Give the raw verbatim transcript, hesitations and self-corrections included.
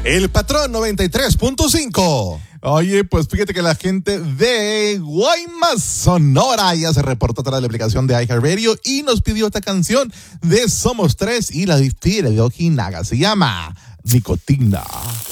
El Patrón noventa y tres punto cinco. Oye, pues fíjate que la gente de Guaymas, Sonora, ya se reportó a través de la aplicación de iHeartRadio y nos pidió esta canción de Somos Tres y la despide de Ojinaga. Se llama Nicotina.